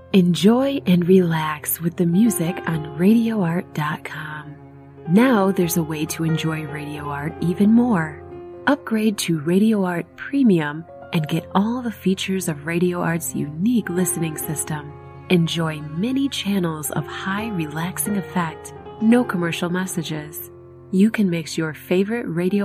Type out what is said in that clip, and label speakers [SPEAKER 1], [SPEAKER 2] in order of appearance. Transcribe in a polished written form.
[SPEAKER 1] Enjoy and relax with the music on RadioArt.com. Now there's a way to enjoy Radio Art even more. Upgrade to Radio Art Premium and get all the features of Radio Art's unique listening system. Enjoy many channels of high relaxing effect, no commercial messages. You can mix your favorite Radio